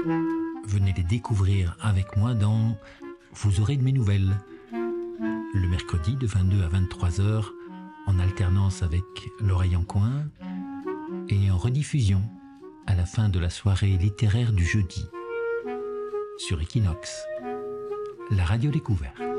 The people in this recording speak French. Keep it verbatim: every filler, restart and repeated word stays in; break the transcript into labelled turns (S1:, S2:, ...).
S1: Venez les découvrir avec moi dans Vous aurez de mes nouvelles, le mercredi de vingt-deux à vingt-trois heures, en alternance avec L'Oreille en coin, et en rediffusion à la fin de la soirée littéraire du jeudi sur Equinox, la radio découverte.